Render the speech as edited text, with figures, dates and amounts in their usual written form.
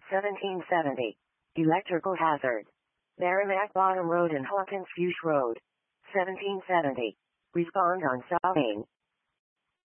1770. Electrical hazard. Merrimack Bottom Road and Hawkins Fuchs Road. 1770. Respond on South Main.